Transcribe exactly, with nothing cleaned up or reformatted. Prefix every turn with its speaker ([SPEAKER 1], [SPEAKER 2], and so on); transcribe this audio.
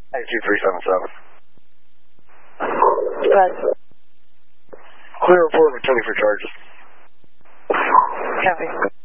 [SPEAKER 1] ninety-two three seven seven.
[SPEAKER 2] Good.
[SPEAKER 1] Clear report, returning for charges.
[SPEAKER 2] Copy.